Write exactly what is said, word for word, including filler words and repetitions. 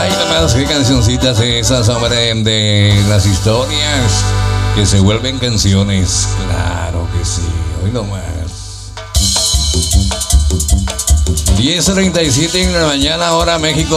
Ay, nomás qué cancioncitas esas, hombre, de las historias que se vuelven canciones. Claro que sí, hoy nomás. diez treinta y siete en la mañana, hora México.